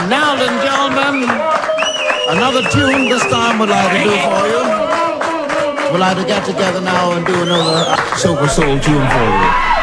Now, ladies and gentlemen, another tune this time we'd like to do for you. We'd like to get together now and do another Soca Soul tune for you.